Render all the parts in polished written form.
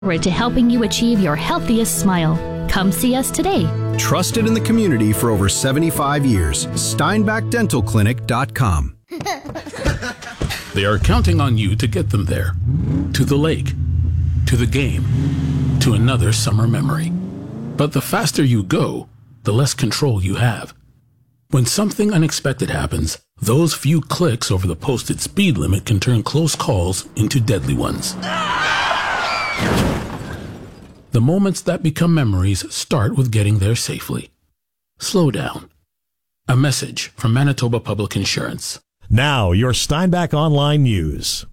To helping you achieve your healthiest smile. Come see us today. Trusted in the community for over 75 years. SteinbachDentalClinic.com. They are counting on you to get them there. To the lake, to the game, to another summer memory. But the faster you go, the less control you have. When something unexpected happens, those few clicks over the posted speed limit can turn close calls into deadly ones. The moments that become memories start with getting there safely. Slow down. A message from Manitoba Public Insurance. Now, your Steinbach Online News.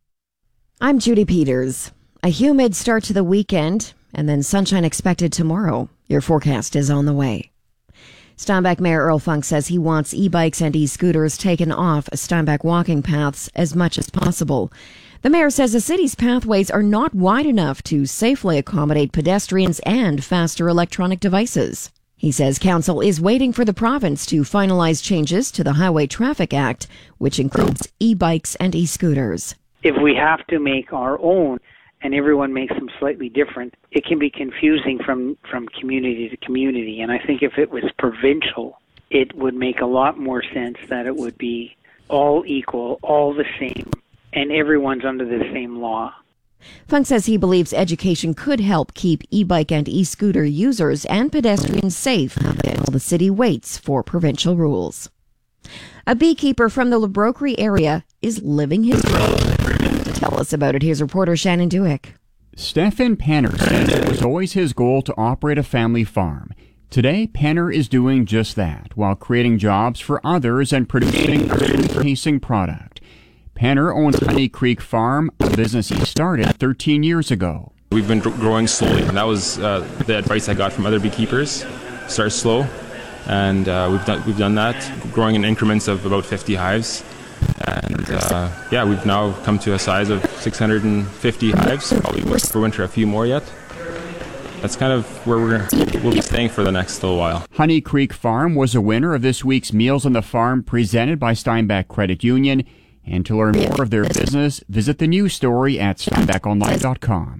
I'm Judy Peters. A humid start to the weekend, and then sunshine expected tomorrow. Your forecast is on the way. Steinbach Mayor Earl Funk says he wants e-bikes and e-scooters taken off Steinbach walking paths as much as possible. The mayor says the city's pathways are not wide enough to safely accommodate pedestrians and faster electronic devices. He says council is waiting for the province to finalize changes to the Highway Traffic Act, which includes e-bikes and e-scooters. If we have to make our own and everyone makes them slightly different, it can be confusing from community to community. And I think if it was provincial, it would make a lot more sense that it would be all equal, all the same, and everyone's under the same law. Funk says he believes education could help keep e-bike and e-scooter users and pedestrians safe while the city waits for provincial rules. A beekeeper from the Labroquerie area is living his dream. To tell us about it, here's reporter Shannon Dewick. Stefan Panner says it was always his goal to operate a family farm. Today, Panner is doing just that while creating jobs for others and producing a food-tasting product. Panner owns Honey Creek Farm, a business he started 13 years ago. We've been growing slowly, and that was the advice I got from other beekeepers. Start slow, and we've done that, growing in increments of about 50 hives. And we've now come to a size of 650 hives, probably for winter a few more yet. That's kind of where we'll be staying for the next little while. Honey Creek Farm was a winner of this week's Meals on the Farm presented by Steinbach Credit Union. And to learn more of their business, visit the news story at steinbachonline.com.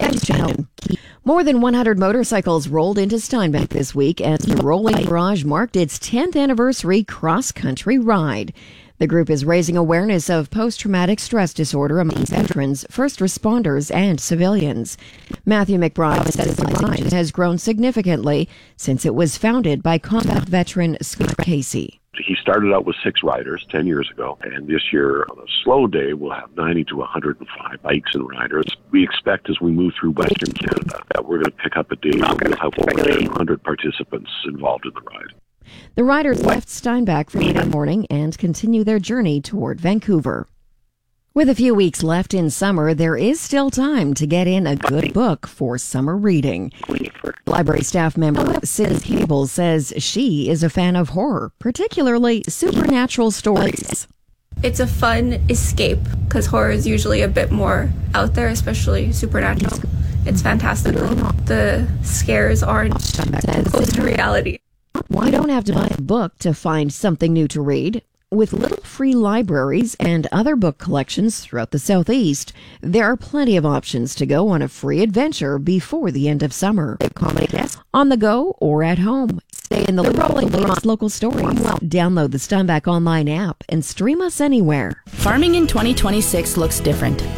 More than 100 motorcycles rolled into Steinbach this week as the Rolling Garage marked its 10th anniversary cross-country ride. The group is raising awareness of post-traumatic stress disorder among veterans, first responders, and civilians. Matthew McBride says the ride has grown significantly since it was founded by combat veteran Scott Casey. He started out with 6 riders 10 years ago, and this year, on a slow day, we'll have 90 to 105 bikes and riders. We expect as we move through Western Canada that we're going to pick up a day and we'll have over 100 participants involved in the ride. The riders left Steinbach Friday morning and continue their journey toward Vancouver. With a few weeks left in summer, there is still time to get in a good book for summer reading. Library staff member Sid Cable says she is a fan of horror, particularly supernatural stories. It's a fun escape because horror is usually a bit more out there, especially supernatural. It's fantastical. The scares aren't close to reality. Why don't have to buy a book to find something new to read? With little free libraries and other book collections throughout the Southeast, there are plenty of options to go on a free adventure before the end of summer. On the go or at home. Stay in the latest local stories. Download the Steinbach Online app and stream us anywhere. Farming in 2026 looks different.